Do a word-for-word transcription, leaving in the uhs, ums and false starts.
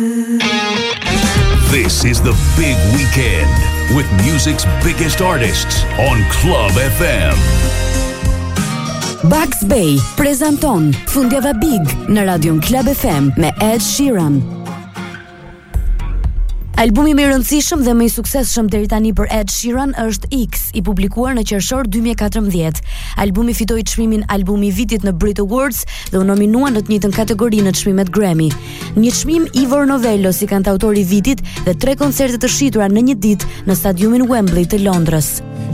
This is the big weekend with music's biggest artists on Club F M. Bugs Bay prezanton Fundjava Big në Radion Club F M me Ed Sheeran. Albumi më i rëndësishëm dhe më i suksesshëm deri tani për Ed Sheeran është X, i publikuar në qershor dy mijë e katërmbëdhjetë. Albumi fitoi çmimin Albumi i Vitit në Brit Awards dhe u nominua në të njëjtën kategori në çmimet Grammy. Një çmim Ivor Novello si kantautori i vitit dhe tre koncerte të shitura në një ditë në stadiumin Wembley të Londrës.